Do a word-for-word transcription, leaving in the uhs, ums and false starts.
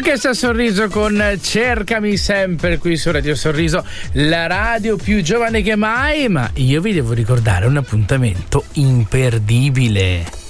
Orchestra Sorriso con Cercami sempre qui su Radio Sorriso, la radio più giovane che mai. Ma io vi devo ricordare un appuntamento imperdibile.